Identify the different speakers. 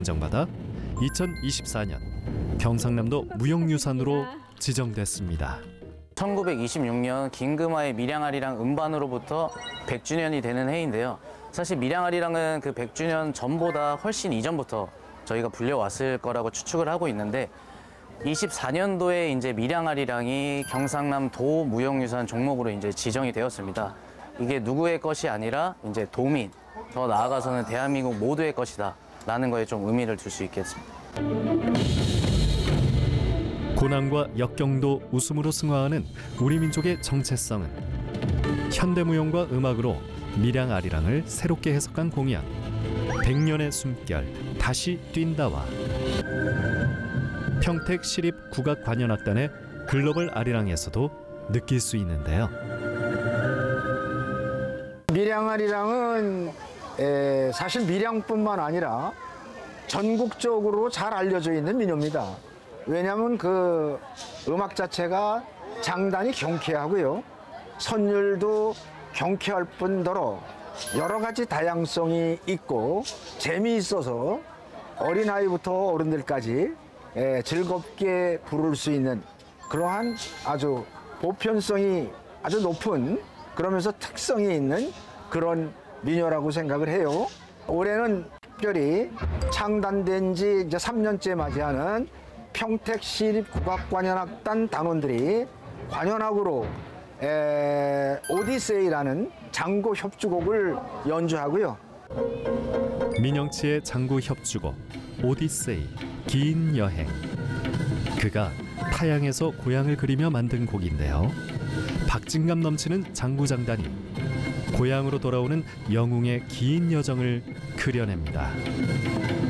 Speaker 1: 인정받아 2024년 경상남도 무형유산으로 지정됐습니다.
Speaker 2: 1926년 김금하의 밀양아리랑 음반으로부터 100주년이 되는 해인데요. 사실 밀양아리랑은 그 100주년 전보다 훨씬 이전부터 저희가 불려왔을 거라고 추측을 하고 있는데 24년도에 이제 밀양아리랑이 경상남 도 무형유산 종목으로 이제 지정이 되었습니다. 이게 누구의 것이 아니라 이제 도민, 더 나아가서는 대한민국 모두의 것이다 라는 거에 좀 의미를 둘 수 있겠습니다.
Speaker 1: 고난과 역경도 웃음으로 승화하는 우리 민족의 정체성은 현대무용과 음악으로 밀양아리랑을 새롭게 해석한 공연 100년의 숨결 다시 뛴다와 평택 시립국악관현악단의 글로벌 아리랑에서도 느낄 수 있는데요.
Speaker 3: 밀양아리랑은 사실 밀양뿐만 아니라 전국적으로 잘 알려져 있는 민요입니다. 왜냐하면 그 음악 자체가 장단이 경쾌하고요. 선율도 경쾌할 뿐더러 여러 가지 다양성이 있고 재미있어서 어린아이부터 어른들까지 즐겁게 부를 수 있는 그러한 아주 보편성이 아주 높은 그러면서 특성이 있는 그런 민요라고 생각을 해요. 올해는 특별히 창단된 지 이제 3년째 맞이하는 평택시립국악관현악단 단원들이 관현악으로 오디세이라는 장구 협주곡을 연주하고요.
Speaker 1: 민영치의 장구 협주곡 오디세이 긴 여행. 그가 타양에서 고향을 그리며 만든 곡인데요. 박진감 넘치는 장구장단이 고향으로 돌아오는 영웅의 긴 여정을 그려냅니다.